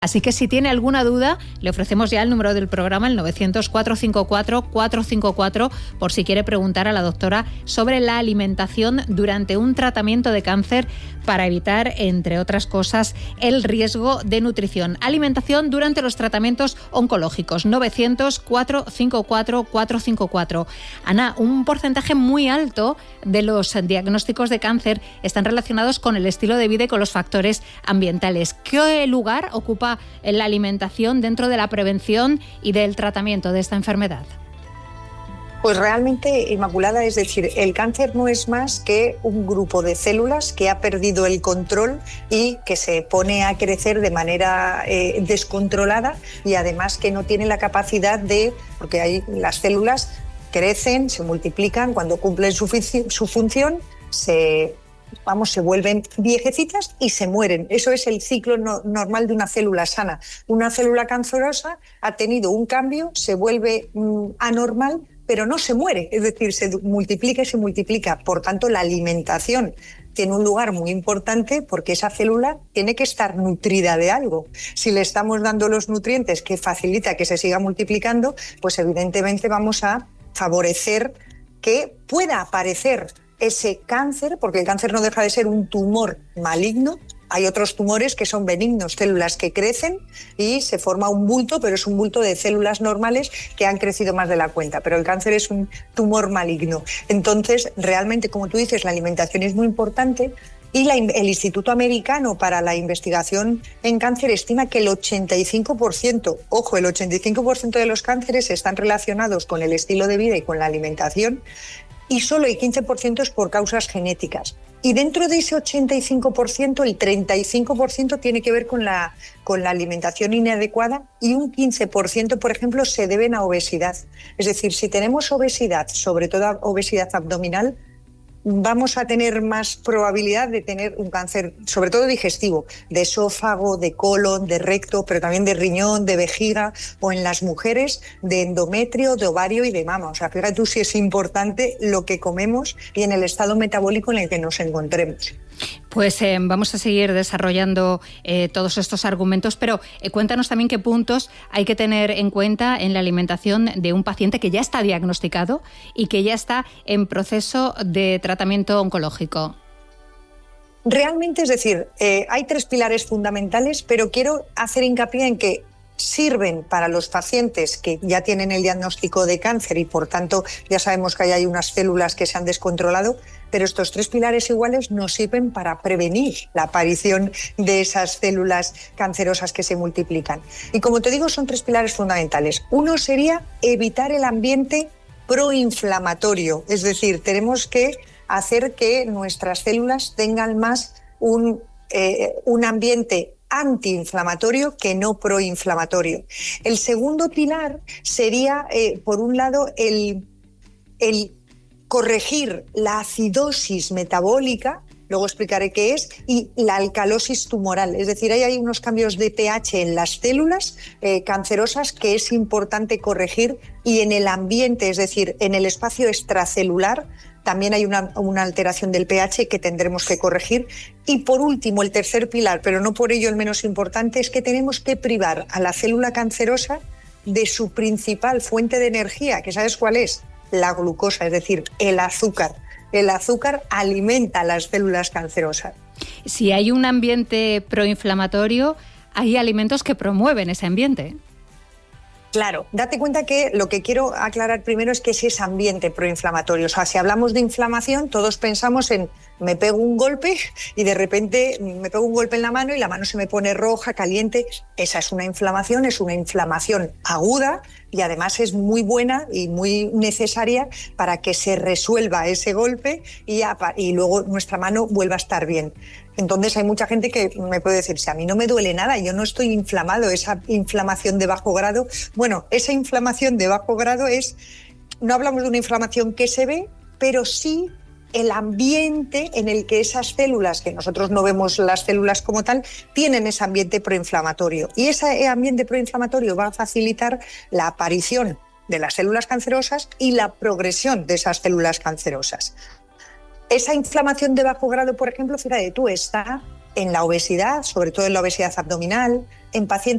Así que si tiene alguna duda, le ofrecemos ya el número del programa, el 900-454-454, por si quiere preguntar a la doctora sobre la alimentación durante un tratamiento de cáncer para evitar, entre otras cosas, el riesgo de nutrición. Alimentación durante los tratamientos oncológicos, 900-454-454. Ana, un porcentaje muy alto de los diagnósticos de cáncer están relacionados con el estilo de vida y con los factores ambientales. ¿Qué lugar ocupa la alimentación dentro de la prevención y del tratamiento de esta enfermedad? Pues realmente, Inmaculada, es decir, el cáncer no es más que un grupo de células que ha perdido el control y que se pone a crecer de manera descontrolada, y además que no tiene la capacidad porque las células crecen, se multiplican, cuando cumplen su función, se vuelven viejecitas y se mueren. Eso es el ciclo normal de una célula sana. Una célula cancerosa ha tenido un cambio, se vuelve anormal, pero no se muere, es decir, se multiplica y se multiplica. Por tanto, la alimentación tiene un lugar muy importante porque esa célula tiene que estar nutrida de algo. Si le estamos dando los nutrientes que facilita que se siga multiplicando, pues evidentemente vamos a favorecer que pueda aparecer ese cáncer, porque el cáncer no deja de ser un tumor maligno. Hay otros tumores que son benignos, células que crecen y se forma un bulto, pero es un bulto de células normales que han crecido más de la cuenta. Pero el cáncer es un tumor maligno. Entonces, realmente, como tú dices, la alimentación es muy importante. Y el Instituto Americano para la Investigación en Cáncer estima que el 85%, ojo, el 85% de los cánceres están relacionados con el estilo de vida y con la alimentación, y solo el 15% es por causas genéticas. Y dentro de ese 85%, el 35% tiene que ver con la alimentación inadecuada, y un 15%, por ejemplo, se deben a obesidad. Es decir, si tenemos obesidad, sobre todo obesidad abdominal, vamos a tener más probabilidad de tener un cáncer, sobre todo digestivo, de esófago, de colon, de recto, pero también de riñón, de vejiga, o en las mujeres de endometrio, de ovario y de mama. O sea, fíjate tú si es importante lo que comemos y en el estado metabólico en el que nos encontremos. Pues vamos a seguir desarrollando todos estos argumentos, pero cuéntanos también qué puntos hay que tener en cuenta en la alimentación de un paciente que ya está diagnosticado y que ya está en proceso de tratamiento oncológico. Realmente, es decir, hay 3 pilares fundamentales, pero quiero hacer hincapié en que sirven para los pacientes que ya tienen el diagnóstico de cáncer y, por tanto, ya sabemos que hay unas células que se han descontrolado, pero estos 3 pilares iguales nos sirven para prevenir la aparición de esas células cancerosas que se multiplican. Y como te digo, son 3 pilares fundamentales. Uno sería evitar el ambiente proinflamatorio, es decir, tenemos que hacer que nuestras células tengan más un ambiente antiinflamatorio que no proinflamatorio. El segundo pilar sería, por un lado, el corregir la acidosis metabólica, luego explicaré qué es, y la alcalosis tumoral. Es decir, hay unos cambios de pH en las células cancerosas que es importante corregir, y en el ambiente, es decir, en el espacio extracelular, también hay una alteración del pH que tendremos que corregir. Y por último, el tercer pilar, pero no por ello el menos importante, es que tenemos que privar a la célula cancerosa de su principal fuente de energía, que ¿sabes cuál es? La glucosa, es decir, el azúcar. El azúcar alimenta a las células cancerosas. Si hay un ambiente proinflamatorio, hay alimentos que promueven ese ambiente. Claro, date cuenta que lo que quiero aclarar primero es que es ese ambiente proinflamatorio. O sea, si hablamos de inflamación, todos pensamos en me pego un golpe y de repente me pego un golpe en la mano y la mano se me pone roja, caliente. Esa es una inflamación aguda, y además es muy buena y muy necesaria para que se resuelva ese golpe y luego nuestra mano vuelva a estar bien. Entonces hay mucha gente que me puede decir, si a mí no me duele nada, yo no estoy inflamado, esa inflamación de bajo grado. Bueno, esa inflamación de bajo grado no hablamos de una inflamación que se ve, pero sí el ambiente en el que esas células, que nosotros no vemos las células como tal, tienen ese ambiente proinflamatorio. Y ese ambiente proinflamatorio va a facilitar la aparición de las células cancerosas y la progresión de esas células cancerosas. Esa inflamación de bajo grado, por ejemplo, fíjate tú, está en la obesidad, sobre todo en la obesidad abdominal, en pacientes